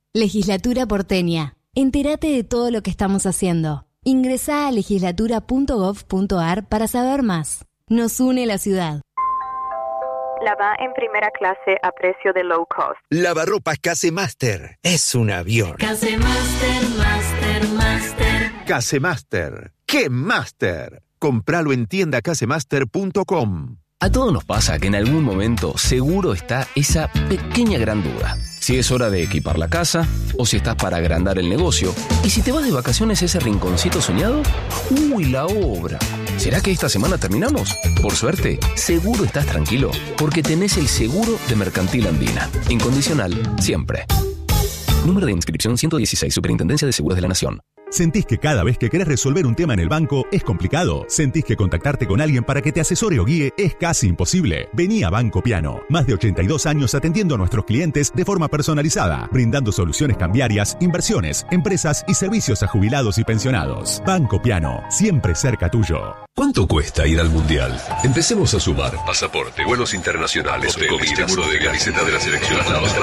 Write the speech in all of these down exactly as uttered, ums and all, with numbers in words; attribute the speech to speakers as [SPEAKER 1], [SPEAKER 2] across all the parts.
[SPEAKER 1] Legislatura porteña. Entérate de todo lo que estamos haciendo. Ingresá a legislatura punto gov punto ar para saber más. Nos une la ciudad.
[SPEAKER 2] Lava en primera clase a precio de low cost.
[SPEAKER 3] Lavarropas Casemaster. Es un avión.
[SPEAKER 4] Casemaster, Master, Master.
[SPEAKER 3] Casemaster. ¡Qué Master! Compralo en tienda casemaster punto com.
[SPEAKER 5] A todos nos pasa que en algún momento seguro está esa pequeña gran duda. Si es hora de equipar la casa, o si estás para agrandar el negocio, y si te vas de vacaciones a ese rinconcito soñado, ¡uy, la obra! ¿Será que esta semana terminamos? Por suerte, seguro estás tranquilo, porque tenés el seguro de Mercantil Andina. Incondicional, siempre. Número de inscripción ciento dieciséis, Superintendencia de Seguros de la Nación.
[SPEAKER 6] ¿Sentís que cada vez que querés resolver un tema en el banco es complicado? ¿Sentís que contactarte con alguien para que te asesore o guíe es casi imposible? Vení a Banco Piano. Más de ochenta y dos años atendiendo a nuestros clientes de forma personalizada, brindando soluciones cambiarias, inversiones, empresas y servicios a jubilados y pensionados. Banco Piano, siempre cerca tuyo.
[SPEAKER 7] ¿Cuánto cuesta ir al Mundial? Empecemos a sumar. Pasaporte, vuelos internacionales, hoteles, seguro de camiseta de la selección,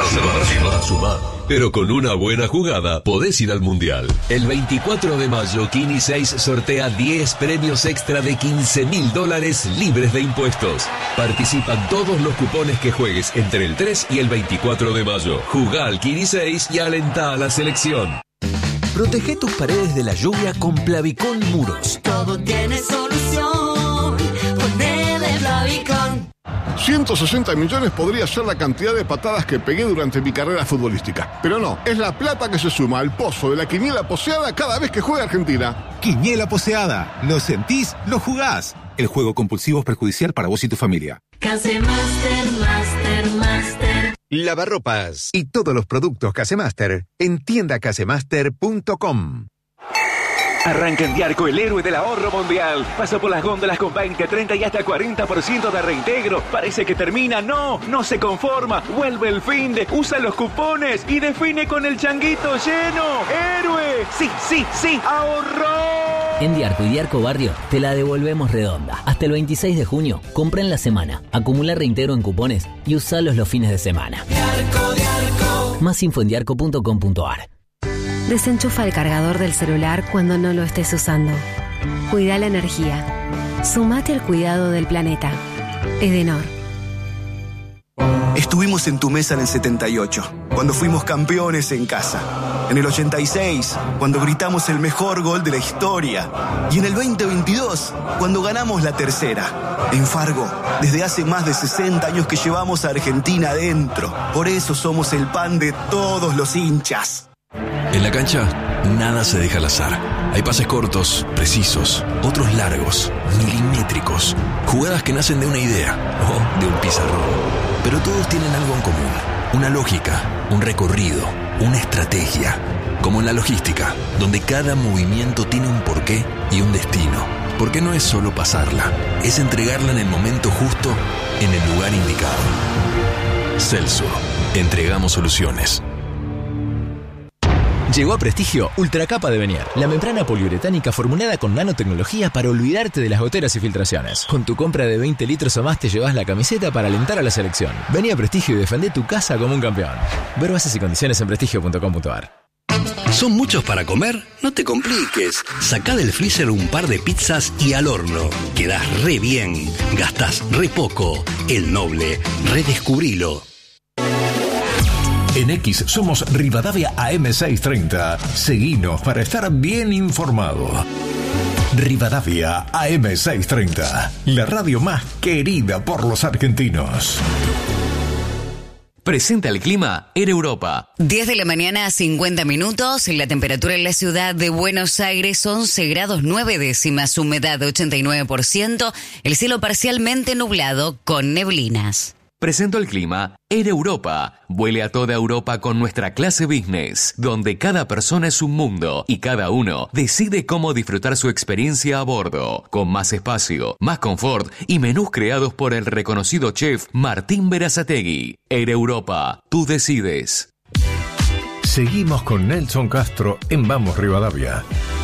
[SPEAKER 7] a sumar. Pero con una buena jugada podés ir al Mundial. El veinticuatro de mayo, Kini seis sortea diez premios extra de quince mil dólares libres de impuestos. Participan todos los cupones que juegues entre el tres y el veinticuatro de mayo. Jugá al Kini seis y alentá a la selección.
[SPEAKER 8] Protege tus paredes de la lluvia con Plavicón Muros.
[SPEAKER 4] Todo tiene solución. Ponele Plavicón.
[SPEAKER 9] ciento sesenta millones podría ser la cantidad de patadas que pegué durante mi carrera futbolística. Pero no, es la plata que se suma al pozo de la quiniela poseada cada vez que juega Argentina.
[SPEAKER 10] Quiniela poseada. ¿Lo sentís? ¿Lo jugás? El juego compulsivo es perjudicial para vos y tu familia.
[SPEAKER 4] Casemaster, Master, Master.
[SPEAKER 3] Lavarropas y todos los productos Casemaster en tienda casemaster punto com.
[SPEAKER 11] Arranca en Diarco el héroe del ahorro mundial. Pasa por las góndolas con veinte, treinta y hasta cuarenta por ciento de reintegro. Parece que termina. No, no se conforma. Vuelve el fin de, usa los cupones y define con el changuito lleno. ¡Héroe! Sí, sí, sí, ahorró.
[SPEAKER 12] En Diarco y Diarco Barrio te la devolvemos redonda. Hasta el veintiséis de junio, compra en la semana, acumula reintegro en cupones y usalos los fines de semana.
[SPEAKER 4] Diarco, Diarco.
[SPEAKER 12] Más info en diarco punto com punto ar.
[SPEAKER 1] Desenchufa el cargador del celular cuando no lo estés usando. Cuida la energía. Sumate al cuidado del planeta. Edenor.
[SPEAKER 13] Estuvimos en tu mesa en el setenta y ocho, cuando fuimos campeones en casa. En el ochenta y seis, cuando gritamos el mejor gol de la historia. Y en el veinte veintidós, cuando ganamos la tercera. En Fargo, desde hace más de sesenta años que llevamos a Argentina adentro. Por eso somos el pan de todos los hinchas.
[SPEAKER 7] En la cancha, nada se deja al azar. Hay pases cortos, precisos, otros largos, milimétricos. Jugadas que nacen de una idea o de un pizarrón. Pero todos tienen algo en común. Una lógica, un recorrido, una estrategia. Como en la logística, donde cada movimiento tiene un porqué y un destino. Porque no es solo pasarla, es entregarla en el momento justo, en el lugar indicado. Celso, entregamos soluciones.
[SPEAKER 8] Llegó a Prestigio Ultracapa de Venier, la membrana poliuretánica formulada con nanotecnología para olvidarte de las goteras y filtraciones. Con tu compra de veinte litros o más te llevas la camiseta para alentar a la selección. Vení a Prestigio y defendé tu casa como un campeón. Ver bases y condiciones en prestigio punto com punto ar.
[SPEAKER 14] ¿Son muchos para comer? No te compliques. Sacá del freezer un par de pizzas y al horno. Quedás re bien. Gastás re poco. El Noble. Redescubrilo.
[SPEAKER 15] En X somos Rivadavia A M seiscientos treinta. Seguinos para estar bien informado. Rivadavia A M seiscientos treinta, la radio más querida por los argentinos.
[SPEAKER 16] Presenta el clima Air Europa.
[SPEAKER 17] diez de la mañana, cincuenta minutos. La temperatura en la ciudad de Buenos Aires, once grados nueve décimas. Humedad ochenta y nueve por ciento. El cielo parcialmente nublado con neblinas.
[SPEAKER 16] Presento el clima Air Europa. Vuele a toda Europa con nuestra clase business, donde cada persona es un mundo y cada uno decide cómo disfrutar su experiencia a bordo, con más espacio, más confort y menús creados por el reconocido chef Martín Berazategui. Air Europa, tú decides.
[SPEAKER 15] Seguimos con Nelson Castro en Vamos Rivadavia.